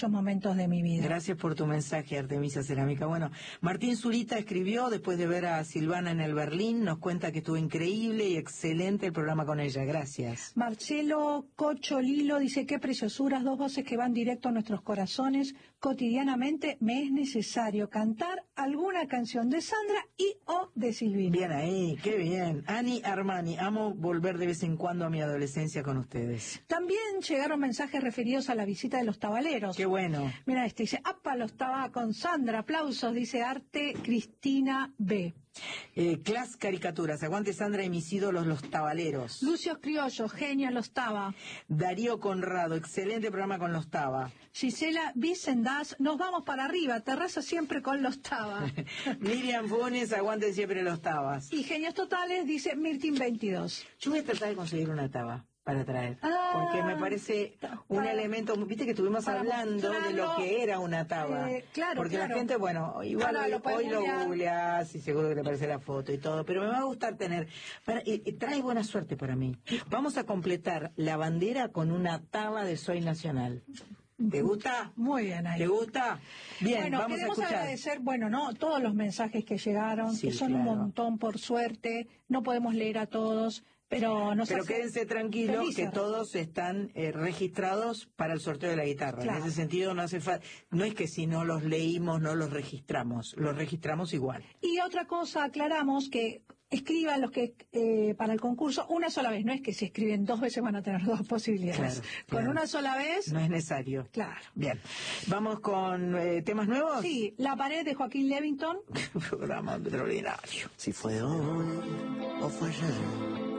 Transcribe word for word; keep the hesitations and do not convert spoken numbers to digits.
momentos de mi vida. Gracias por tu mensaje, Artemisa Cerámica. Bueno, Martín Zurita escribió, después de ver a Silvana en el Berlín, nos cuenta que estuvo increíble y excelente el programa con ella. Gracias. Marcelo Cocho Lilo dice, qué preciosuras, dos voces que van directo a nuestros corazones. Cotidianamente me es necesario cantar alguna canción de Sandra y o de Silvina. Bien ahí, qué bien. Ani Armani, amo volver de vez en cuando a mi adolescencia con ustedes. También llegaron mensajes referidos a la visita de los tabaleros. Qué bueno. Mira, este dice, apa, los estaba con Sandra, aplausos, dice Arte Cristina B. Eh, Clas Caricaturas, aguante Sandra y mis ídolos los tabaleros. Lucio Criollo, genio los Taba. Darío Conrado, excelente programa con los Taba. Gisela Vicendaz, nos vamos para arriba, terraza siempre con los Taba. Miriam Funes, aguante siempre los Tabas. Y genios totales, dice Mirtin veintidós. Yo voy a tratar de conseguir una Taba para traer, ah, porque me parece un para, elemento, viste que estuvimos hablando de lo que era una taba, eh, claro, porque claro. la gente, bueno, igual ah, no, hoy, lo, hoy lo googleás y seguro que te aparece la foto y todo, pero me va a gustar tener, para, eh, eh, trae buena suerte para mí. Vamos a completar la bandera con una taba de Soy Nacional. ¿Te gusta? Muy bien ahí. ¿Te gusta? Bien, bueno, vamos queremos a escuchar. agradecer, bueno, no, todos los mensajes que llegaron, sí, que son claro. un montón, por suerte, no podemos leer a todos, pero nos Pero quédense tranquilos felices. que todos están eh, registrados para el sorteo de la guitarra. Claro. En ese sentido no hace falta, no es que si no los leímos no los registramos, los registramos igual. Y otra cosa, aclaramos que escriban los que eh, para el concurso una sola vez, no es que si escriben dos veces van a tener dos posibilidades. Claro, con claro. una sola vez no es necesario. Claro. Bien. ¿Vamos con eh, temas nuevos? Sí, La pared de Joaquín Levington. Programa extraordinario. Si fue hoy o fue ayer,